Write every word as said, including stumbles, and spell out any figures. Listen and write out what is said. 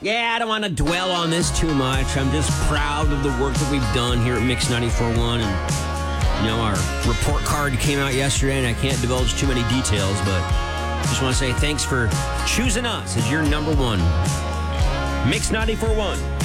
Yeah, I don't want to dwell on this too much. I'm just proud of the work that we've done here at Mix ninety-four point one. And, you know, our report card came out yesterday, and I can't divulge too many details, but just want to say thanks for choosing us as your number one. Mix ninety-four point one.